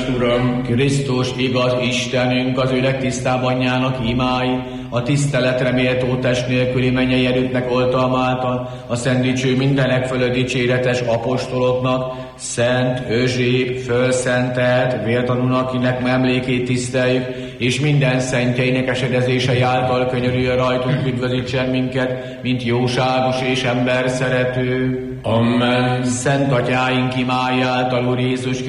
Most, Uram, Krisztus igaz Istenünk, az ő legtisztább anyjának imái, a tiszteletre méltó test nélküli mennyei erőknek oltalmáltan, a szent dicső mindenek fölött dicséretes apostoloknak, Szent Özsép fölszentelt véltanúnak, akinek emlékét tiszteljük, és minden szentjeinek esedezései által könyörüljön rajtunk, üdvözítsen minket, mint jóságos és ember szerető. Amen. Szent atyáink imái által, Úr Jézus